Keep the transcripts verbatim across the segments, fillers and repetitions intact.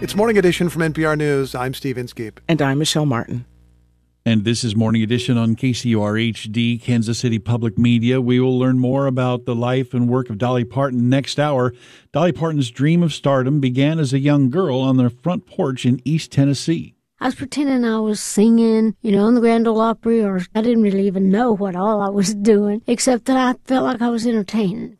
It's Morning Edition from N P R News. I'm Steve Inskeep. And I'm Michelle Martin. And this is Morning Edition on K C U R H D, Kansas City Public Media. We will learn more about the life and work of Dolly Parton next hour. Dolly Parton's dream of stardom began as a young girl on their front porch in East Tennessee. I was pretending I was singing, you know, in the Grand Ole Opry, or I didn't really even know what all I was doing, except that I felt like I was entertaining.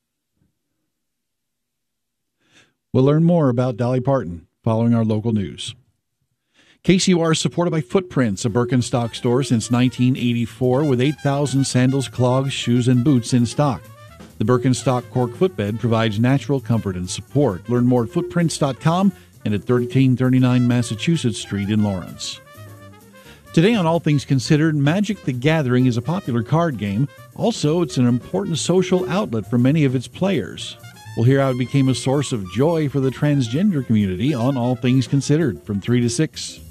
We'll learn more about Dolly Parton following our local news. K C U R is supported by Footprints, a Birkenstock store since nineteen eighty-four with eight thousand sandals, clogs, shoes, and boots in stock. The Birkenstock cork footbed provides natural comfort and support. Learn more at footprints dot com and at thirteen thirty-nine Massachusetts Street in Lawrence. Today on All Things Considered, Magic the Gathering is a popular card game. Also, it's an important social outlet for many of its players. We'll hear how it became a source of joy for the transgender community on All Things Considered from three to six.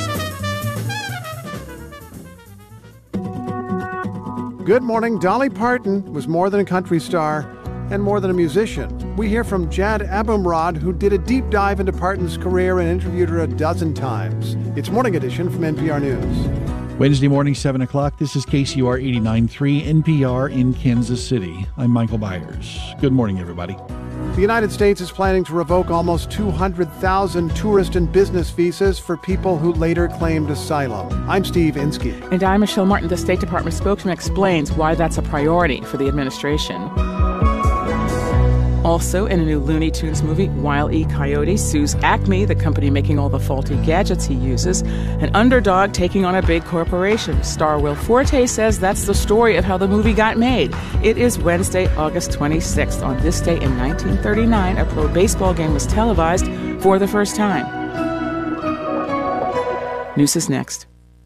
Good morning. Dolly Parton was more than a country star and more than a musician. We hear from Jad Abumrad, who did a deep dive into Parton's career and interviewed her a dozen times. It's Morning Edition from N P R News. Wednesday morning, seven o'clock. This is K C U R eighty-nine point three N P R in Kansas City. I'm Michael Byers. Good morning, everybody. The United States is planning to revoke almost two hundred thousand tourist and business visas for people who later claimed asylum. I'm Steve Inskeep. And I'm Michelle Martin. The State Department spokesman explains why that's a priority for the administration. Also, in a new Looney Tunes movie, Wile E. Coyote sues Acme, the company making all the faulty gadgets he uses. An underdog taking on a big corporation. Star Will Forte says that's the story of how the movie got made. It is Wednesday, August twenty-sixth. On this day in nineteen thirty-nine, a pro baseball game was televised for the first time. News is next.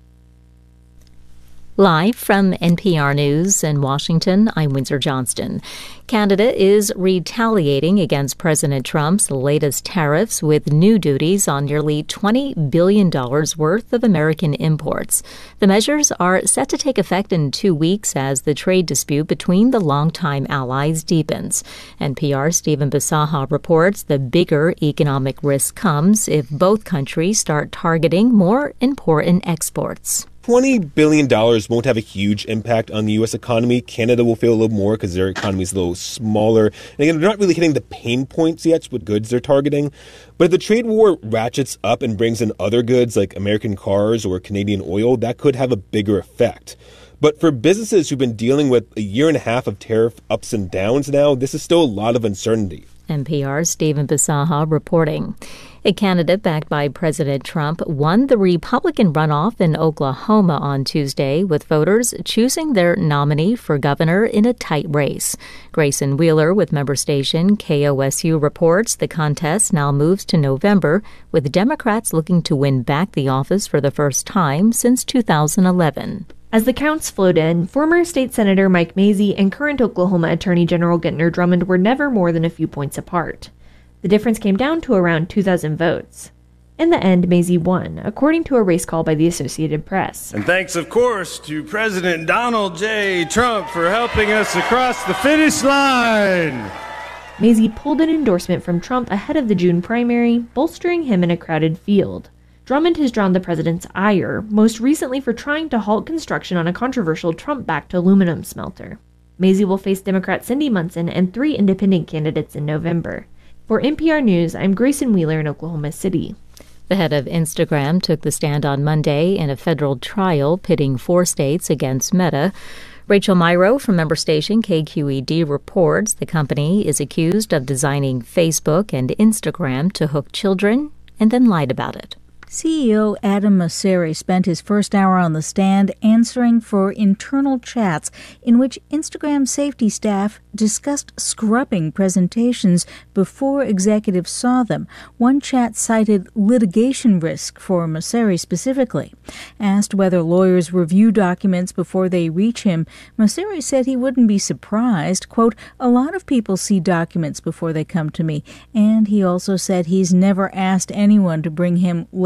Live from N P R News in Washington, I'm Windsor Johnston. Canada is retaliating against President Trump's latest tariffs with new duties on nearly twenty billion dollars worth of American imports. The measures are set to take effect in two weeks as the trade dispute between the longtime allies deepens. N P R's Stephen Bisaha reports the bigger economic risk comes if both countries start targeting more important exports. twenty billion dollars won't have a huge impact on the U S economy. Canada will feel a little more because their economy is a little smaller. And again, they're not really hitting the pain points yet with goods they're targeting. But if the trade war ratchets up and brings in other goods like American cars or Canadian oil, that could have a bigger effect. But for businesses who've been dealing with a year and a half of tariff ups and downs now, this is still a lot of uncertainty. N P R's Stephen Bisaha reporting. A candidate backed by President Trump won the Republican runoff in Oklahoma on Tuesday, with voters choosing their nominee for governor in a tight race. Grayson Wheeler with member station K O S U reports the contest now moves to November, with Democrats looking to win back the office for the first time since two thousand eleven. As the counts flowed in, former state senator Mike Mazzei and current Oklahoma Attorney General Gentner Drummond were never more than a few points apart. The difference came down to around two thousand votes. In the end, Mazzei won, according to a race call by the Associated Press. And thanks, of course, to President Donald J. Trump for helping us across the finish line. Mazzei pulled an endorsement from Trump ahead of the June primary, bolstering him in a crowded field. Drummond has drawn the president's ire, most recently for trying to halt construction on a controversial Trump-backed aluminum smelter. Mazzei will face Democrat Cindy Munson and three independent candidates in November. For N P R News, I'm Grayson Wheeler in Oklahoma City. The head of Instagram took the stand on Monday in a federal trial pitting four states against Meta. Rachel Myrow from member station K Q E D reports the company is accused of designing Facebook and Instagram to hook children and then lied about it. C E O Adam Mosseri spent his first hour on the stand answering for internal chats in which Instagram safety staff discussed scrubbing presentations before executives saw them. One chat cited litigation risk for Mosseri specifically. Asked whether lawyers review documents before they reach him, Mosseri said he wouldn't be surprised. Quote, "A lot of people see documents before they come to me." And he also said he's never asked anyone to bring him letters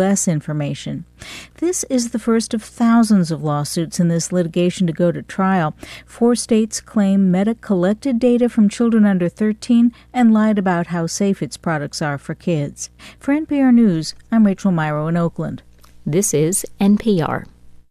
less information. This is the first of thousands of lawsuits in this litigation to go to trial. Four states claim Meta collected data from children under thirteen and lied about how safe its products are for kids. For N P R News, I'm Rachel Myrow in Oakland. This is N P R.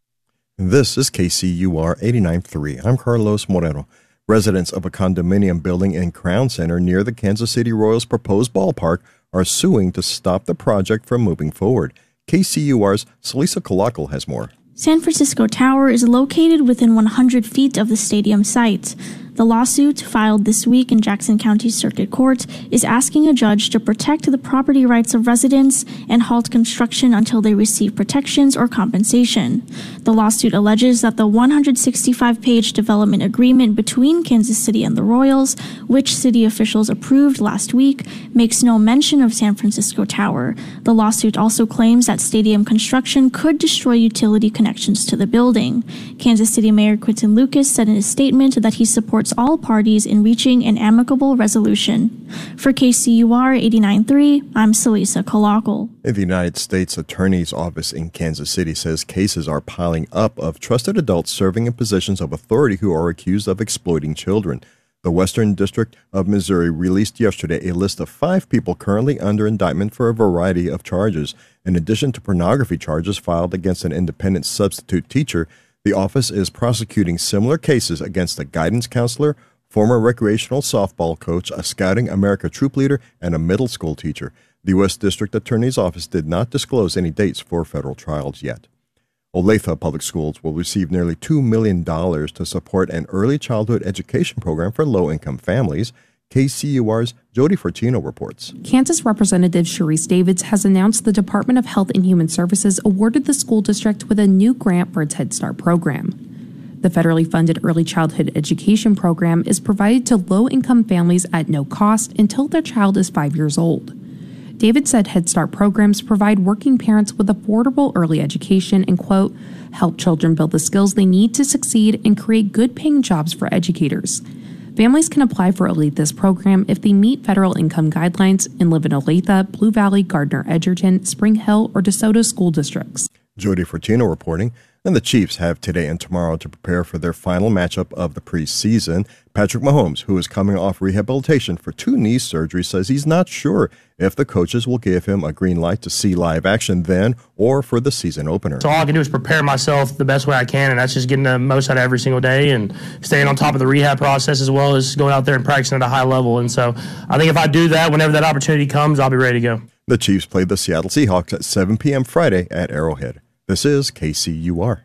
This is K C U R eighty-nine point three. I'm Carlos Moreno. Residents of a condominium building in Crown Center near the Kansas City Royals' proposed ballpark are suing to stop the project from moving forward. K C U R's Celisa Kalakal has more. San Francisco Tower is located within one hundred feet of the stadium site. The lawsuit, filed this week in Jackson County Circuit Court, is asking a judge to protect the property rights of residents and halt construction until they receive protections or compensation. The lawsuit alleges that the one hundred sixty-five page development agreement between Kansas City and the Royals, which city officials approved last week, makes no mention of San Francisco Tower. The lawsuit also claims that stadium construction could destroy utility connections to the building. Kansas City Mayor Quinton Lucas said in a statement that he supports all parties in reaching an amicable resolution. For K C U R eighty-nine point three, I'm Celisa Kalakal. The United States Attorney's Office in Kansas City says cases are piling up of trusted adults serving in positions of authority who are accused of exploiting children. The Western District of Missouri released yesterday a list of five people currently under indictment for a variety of charges. In addition to pornography charges filed against an independent substitute teacher, the office is prosecuting similar cases against a guidance counselor, former recreational softball coach, a Scouting America troop leader, and a middle school teacher. The U S District Attorney's Office did not disclose any dates for federal trials yet. Olathe Public Schools will receive nearly two million dollars to support an early childhood education program for low-income families. K C U R's Jody Fortino reports. Kansas Representative Sharice Davids has announced the Department of Health and Human Services awarded the school district with a new grant for its Head Start program. The federally funded early childhood education program is provided to low-income families at no cost until their child is five years old. David said Head Start programs provide working parents with affordable early education and, quote, help children build the skills they need to succeed and create good-paying jobs for educators. Families can apply for Olathe's program if they meet federal income guidelines and live in Olathe, Blue Valley, Gardner, Edgerton, Spring Hill, or DeSoto school districts. Jody Fortino reporting. And the Chiefs have today and tomorrow to prepare for their final matchup of the preseason. Patrick Mahomes, who is coming off rehabilitation for two knee surgeries, says he's not sure if the coaches will give him a green light to see live action then or for the season opener. So all I can do is prepare myself the best way I can, and that's just getting the most out of every single day and staying on top of the rehab process as well as going out there and practicing at a high level. And so I think if I do that, whenever that opportunity comes, I'll be ready to go. The Chiefs play the Seattle Seahawks at seven p.m. Friday at Arrowhead. This is K C U R.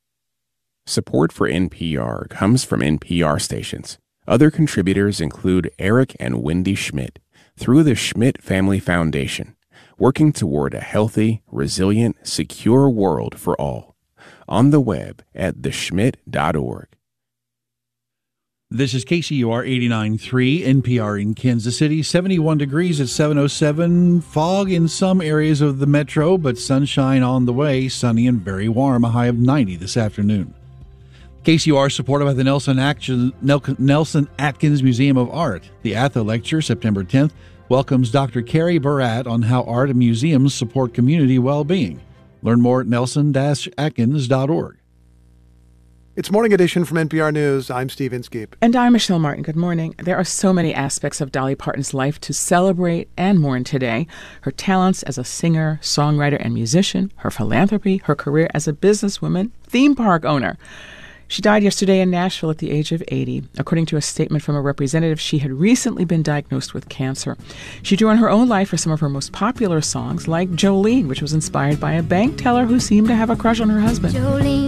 Support for N P R comes from N P R stations. Other contributors include Eric and Wendy Schmidt through the Schmidt Family Foundation, working toward a healthy, resilient, secure world for all. On the web at the schmidt dot org. This is K C U R eighty-nine point three, N P R in Kansas City, seventy-one degrees at seven oh seven. Fog in some areas of the metro, but sunshine on the way, sunny and very warm, a high of ninety this afternoon. K C U R supported by the Nelson Atkins, Nelson Atkins Museum of Art. The A T H A lecture, September tenth, welcomes Doctor Carrie Barat on how art and museums support community well-being. Learn more at nelson dash atkins dot org. It's Morning Edition from N P R News. I'm Steve Inskeep. And I'm Michelle Martin. Good morning. There are so many aspects of Dolly Parton's life to celebrate and mourn today. Her talents as a singer, songwriter, and musician, her philanthropy, her career as a businesswoman, theme park owner. She died yesterday in Nashville at the age of eighty. According to a statement from a representative, she had recently been diagnosed with cancer. She drew on her own life for some of her most popular songs, like Jolene, which was inspired by a bank teller who seemed to have a crush on her husband. Jolene.